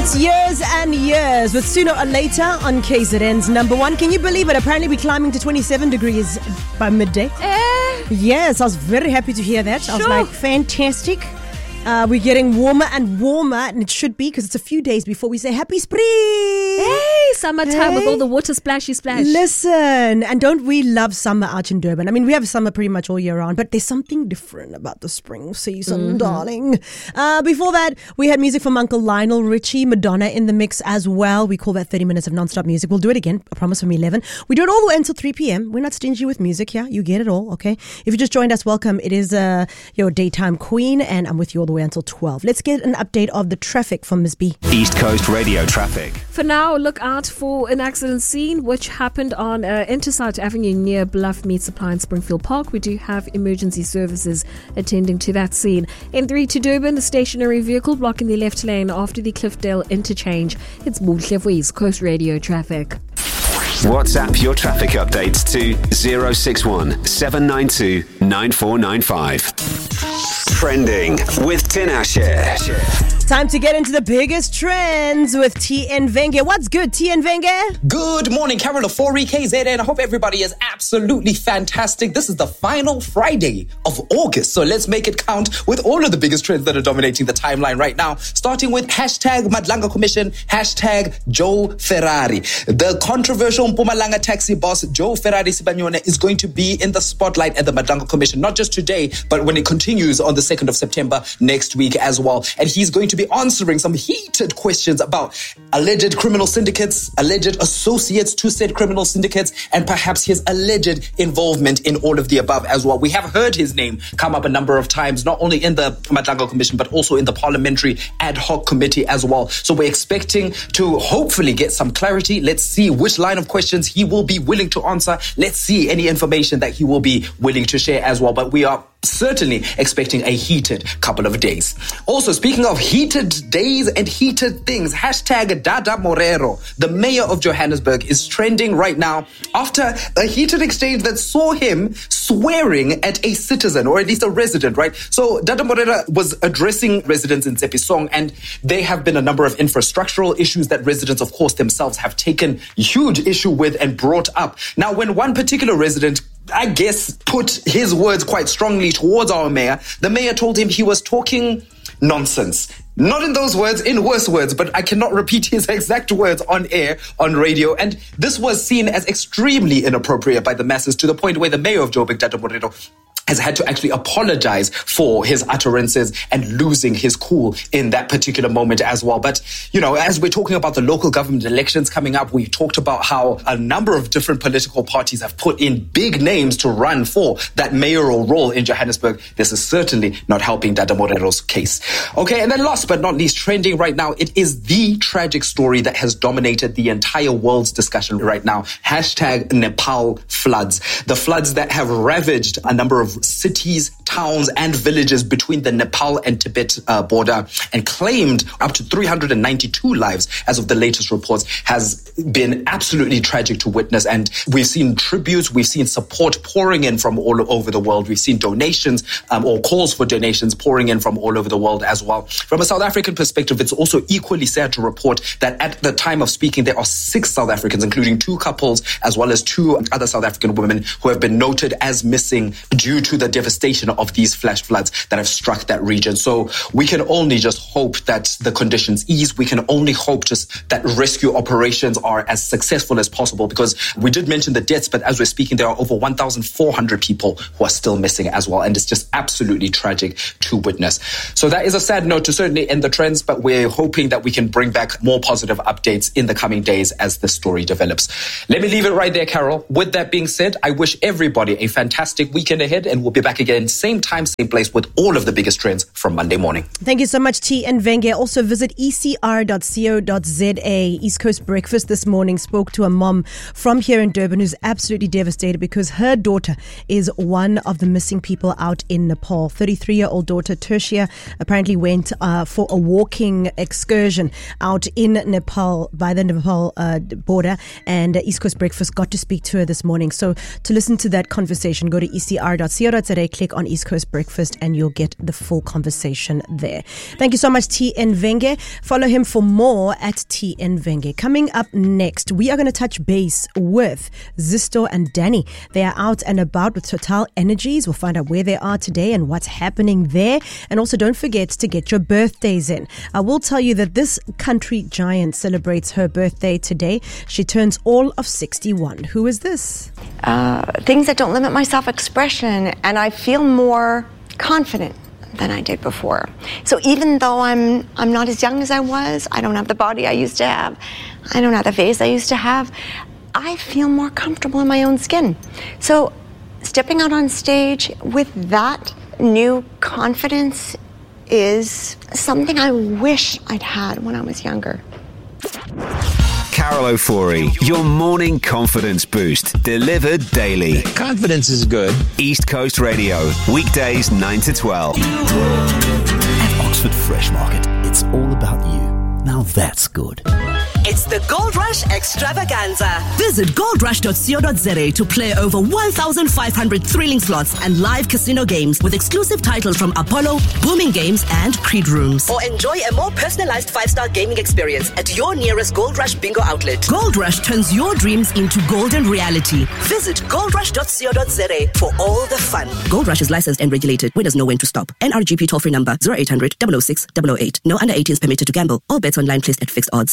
It's years and years with Sooner or Later on KZN's number one. Can you believe it? Apparently we're climbing to 27 degrees by midday. Yes, I was very happy to hear that. I was like, fantastic. We're getting warmer and warmer, and it should be because it's a few days before we say happy spring. Hey, summertime with all the water splashy splash. Listen, and don't we love summer out in Durban? I mean, we have summer pretty much all year round, but there's something different about the spring season, darling. Before that, we had music from Uncle Lionel Richie, Madonna in the mix as well. We call that 30 minutes of non-stop music. We'll do it again, I promise, from 11. We do it all the way until 3 p.m. We're not stingy with music here. You get it all, okay? If you just joined us, welcome. It is your daytime queen, and I'm with you all the way until 12. Let's get an update of the traffic from Ms. B. East Coast Radio traffic. For now, look out for an accident scene which happened on Intersite Avenue near Bluff Meat Supply in Springfield Park. We do have emergency services attending to that scene. N3 to Durban, a stationary vehicle blocking the left lane after the Cliffdale interchange. It's Buhle for East Coast Radio traffic. WhatsApp your traffic updates to 061 792 9495. Trending with Tinashe. Time to get into the biggest trends with TN Venge. What's good, TN Venge? Good morning, Carol of 4 KZN. I hope everybody is absolutely fantastic. This is the final Friday of August, so let's make it count with all of the biggest trends that are dominating the timeline right now. Starting with hashtag Madlanga Commission, hashtag Joe Ferrari. The controversial Mpumalanga taxi boss, Joe Ferrari Sibanyone, is going to be in the spotlight at the Madlanga Commission, not just today, but when it continues on the 2nd of September next week as well. And he's going to be answering some heated questions about alleged criminal syndicates, alleged associates to said criminal syndicates, and perhaps his alleged involvement in all of the above as well. We have heard his name come up a number of times, not only in the Madlanga Commission, but also in the Parliamentary Ad Hoc Committee as well. So we're expecting to hopefully get some clarity. Let's see which line of questions he will be willing to answer. Let's see any information that he will be willing to share as well. But we are certainly expecting a heated couple of days. Also, speaking of heated days and heated things, hashtag Dada Morero, the mayor of Johannesburg, is trending right now after a heated exchange that saw him swearing at a citizen, or at least a resident, right? So Dada Morero was addressing residents in Tsepisong, and there have been a number of infrastructural issues that residents, of course, themselves have taken huge issue with and brought up. Now, when one particular resident, I guess, put his words quite strongly towards our mayor, the mayor told him he was talking nonsense. Not in those words, in worse words, but I cannot repeat his exact words on air, on radio. And this was seen as extremely inappropriate by the masses, to the point where the mayor of Joburg, Dada Morero, has had to actually apologize for his utterances and losing his cool in that particular moment as well. But, you know, as we're talking about the local government elections coming up, we've talked about how a number of different political parties have put in big names to run for that mayoral role in Johannesburg. This is certainly not helping Dada Morero's case. Okay, and then last but not least, trending right now, it is the tragic story that has dominated the entire world's discussion right now. Hashtag Nepal floods. The floods that have ravaged a number of cities, towns, and villages between the Nepal and Tibet border, and claimed up to 392 lives as of the latest reports, has been absolutely tragic to witness. And we've seen tributes, we've seen support pouring in from all over the world. We've seen donations or calls for donations pouring in from all over the world as well. From a South African perspective, it's also equally sad to report that at the time of speaking, there are 6 South Africans, including 2 couples, as well as 2 other South African women who have been noted as missing due to the devastation of these flash floods that have struck that region. So we can only just hope that the conditions ease. We can only hope just that rescue operations are as successful as possible, because we did mention the deaths, but as we're speaking, there are over 1,400 people who are still missing as well. And it's just absolutely tragic to witness. So that is a sad note to certainly end the trends, but we're hoping that we can bring back more positive updates in the coming days as the story develops. Let me leave it right there, Carol. With that being said, I wish everybody a fantastic weekend ahead, and we'll be back again, same time, same place, with all of the biggest trends from Monday morning. Thank you so much, T and Venge. Also visit ecr.co.za. East Coast Breakfast this morning spoke to a mom from here in Durban who's absolutely devastated because her daughter is one of the missing people out in Nepal. 33-year-old daughter Tertia apparently went for a walking excursion out in Nepal, by the Nepal border, and East Coast Breakfast got to speak to her this morning. So to listen to that conversation, go to ecr.co.za. eastcoastbreakfast.co.za. Click on East Coast Breakfast and you'll get the full conversation there. Thank you so much, TN Venge. Follow him for more at TN Venge. Coming up next, we are going to touch base with Zisto and Danny. They are out and about with Total Energies. We'll find out where they are today and what's happening there. And also, don't forget to get your birthdays in. I will tell you that this country giant celebrates her birthday today. She turns all of 61. Who is this? Things that don't limit my self-expression, and I feel more confident than I did before. So even though I'm not as young as I was, I don't have the body I used to have, I don't have the face I used to have, I feel more comfortable in my own skin. So stepping out on stage with that new confidence is something I wish I'd had when I was younger. Carol O'Forey, your morning confidence boost, delivered daily. Confidence is good. East Coast Radio, weekdays 9 to 12. At Oxford Fresh Market, it's all about you. Now that's good. It's the Gold Rush Extravaganza. Visit goldrush.co.za to play over 1,500 thrilling slots and live casino games with exclusive titles from Apollo, Booming Games, and Creed Rooms. Or enjoy a more personalized 5-star gaming experience at your nearest Gold Rush bingo outlet. Gold Rush turns your dreams into golden reality. Visit goldrush.co.za for all the fun. Gold Rush is licensed and regulated. Winners know when to stop. NRGP toll-free number 0800 006 008. No under 18s permitted to gamble. All bets online placed at fixed odds.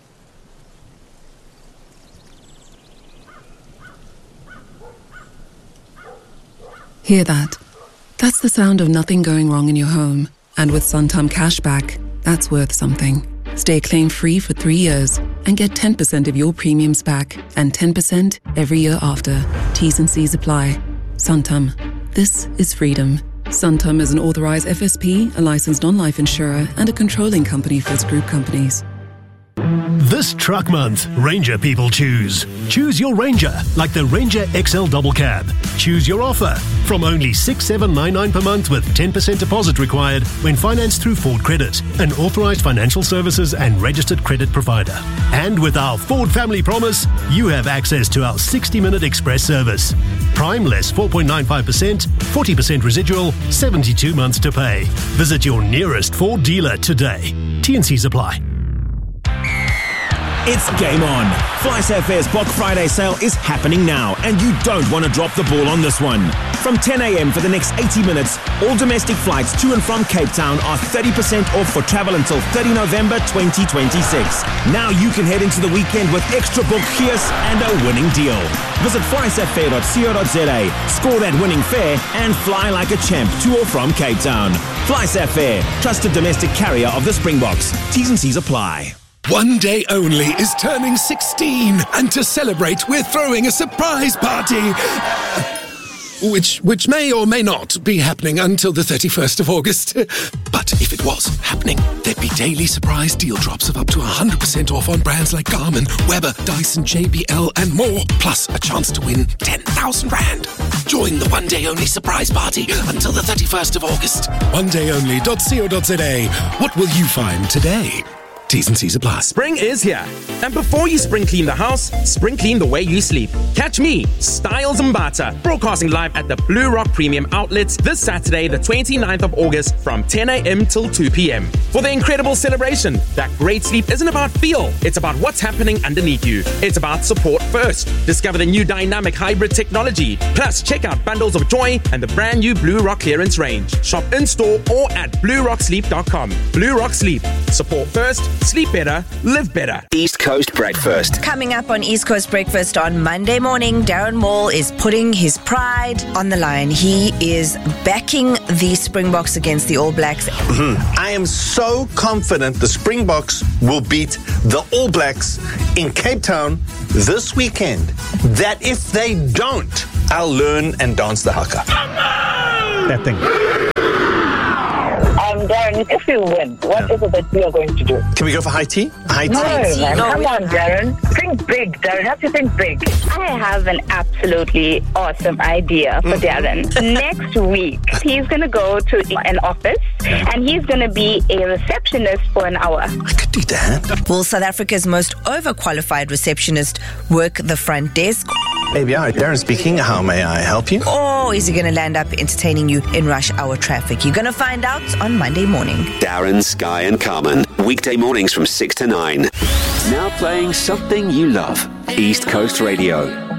Hear that? That's the sound of nothing going wrong in your home. And with Santam Cashback, that's worth something. Stay claim-free for 3 years and get 10% of your premiums back and 10% every year after. T's and C's apply. Santam. This is freedom. Santam is an authorized FSP, a licensed non-life insurer, and a controlling company for its group companies. This truck month, Ranger people choose. Choose your Ranger, like the Ranger XL Double Cab. Choose your offer from only $6,799 per month with 10% deposit required when financed through Ford Credit, an authorized financial services and registered credit provider. And with our Ford Family Promise, you have access to our 60-minute express service. Prime less 4.95%, 40% residual, 72 months to pay. Visit your nearest Ford dealer today. T&Cs apply. It's game on. FlySafair's Black Friday sale is happening now, and you don't want to drop the ball on this one. From 10 a.m. for the next 80 minutes, all domestic flights to and from Cape Town are 30% off for travel until 30 November 2026. Now you can head into the weekend with extra book gears and a winning deal. Visit flysafair.co.za, score that winning fare, and fly like a champ to or from Cape Town. FlySafair, trusted domestic carrier of the Springboks. T's and C's apply. One Day Only is turning 16, and to celebrate, we're throwing a surprise party. Which may or may not be happening until the 31st of August. But if it was happening, there'd be daily surprise deal drops of up to 100% off on brands like Garmin, Weber, Dyson, JBL, and more. Plus a chance to win 10,000 Rand. Join the One Day Only surprise party until the 31st of August. onedayonly.co.za. What will you find today? T's and C's apply. Spring is here. And before you spring clean the house, spring clean the way you sleep. Catch me, Styles Mbata, broadcasting live at the Blue Rock Premium Outlets this Saturday, the 29th of August from 10 a.m. till 2 p.m. for the incredible celebration that great sleep isn't about feel, it's about what's happening underneath you. It's about support first. Discover the new dynamic hybrid technology. Plus, check out bundles of joy and the brand new Blue Rock clearance range. Shop in-store or at bluerocksleep.com. Blue Rock Sleep. Support first. Sleep better, live better. East Coast Breakfast. Coming up on East Coast Breakfast on Monday morning, Darren Moore is putting his pride on the line. He is backing the Springboks against the All Blacks. I am so confident the Springboks will beat the All Blacks in Cape Town this weekend that if they don't, I'll learn and dance the haka. That thing. Darren, if you win, what is it that we are going to do? Can we go for high tea? High tea? No, man. Come on, Darren. Think big, Darren. Have to think big. I have an absolutely awesome idea for Darren. Next week, he's going to go to an office and he's going to be a receptionist for an hour. I could do that. Will South Africa's most overqualified receptionist work the front desk? ABI, Darren speaking. How may I help you? Or or is he going to land up entertaining you in rush hour traffic? You're going to find out on Monday morning. Darren, Sky and Carmen. Weekday mornings from 6 to 9. Now playing something you love. East Coast Radio.